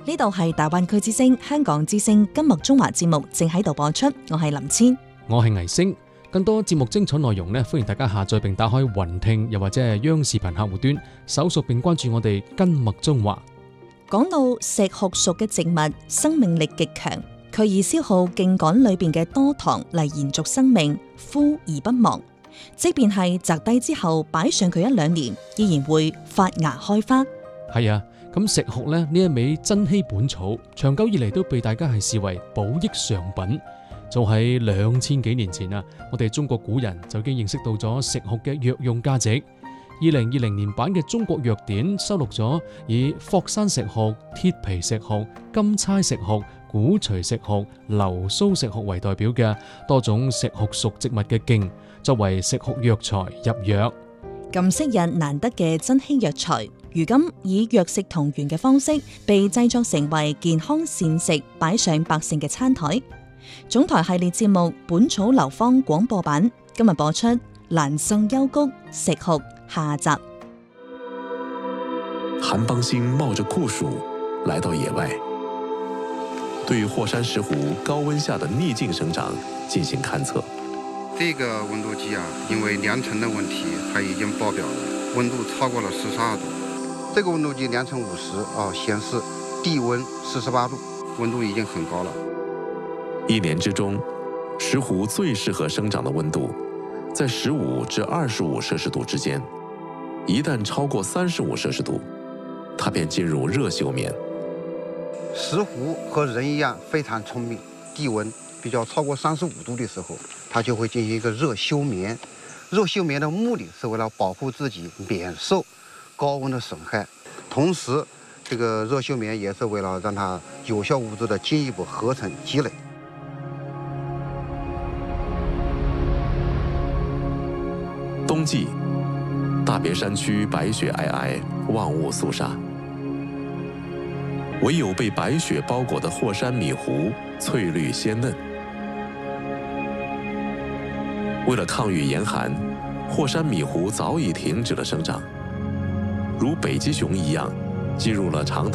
呢度係大灣區之聲、香港之聲金麥中華節目正喺度播出，我係林千， 我係倪星。更多節目精彩內容呢，歡迎大家下載並打開雲聽，又或者係央視頻客戶端搜索並關注我哋金麥中華。 講到石斛屬嘅植物，生命力極強，佢以消耗莖桿裏邊嘅多糖嚟延續生命，枯而不忘。即便係摘低之後擺上佢1-2年，依然會發芽開花。係啊。咁石斛呢一味珍稀本草，長久以嚟都被大家係視為補益上品。就喺2000幾年前啊，我哋中國古人就已經認識到咗石斛嘅藥用價值。2020年版嘅中國藥典收錄咗以霍山石斛、鐵皮石斛、金釵石斛、鼓槌石斛、流蘇石斛為代表嘅多種石斛屬植物嘅莖，作為石斛藥材入藥。咁昔日難得嘅珍稀藥材，如今以藥食同源嘅方式被製作成為健康膳食，擺上百姓嘅餐台。總台系列節目《本草流芳》廣播版今日播出《蘭蓀幽谷石斛》下集。 韓邦興冒着酷暑來到野外，對霍山石斛高溫下的逆境生長進行勘測。 這個溫度計因為量程的問題，它已經爆表了，溫度超過了42度。這個溫度計量程50顯示地溫48度，溫度已經很高了。 1年之中，石斛最適合生長的溫度在15至25攝氏度之間，一旦超過35攝氏度，它便進入熱休眠。 石斛和人一樣非常聰明，地溫比較超過35度的時候，它就會進行一個熱休眠。熱休眠的目的是為了保護自己免受高溫的損害，同時這個熱休眠也是為了讓它有效物質的進一步合成積累。 冬季，大別山區白雪皚皚，萬物肅殺，唯有被白雪包裹的霍山米斛翠綠鮮嫩。為了抗御嚴寒，霍山米斛早已停止了生長，如北極熊一樣，進入了長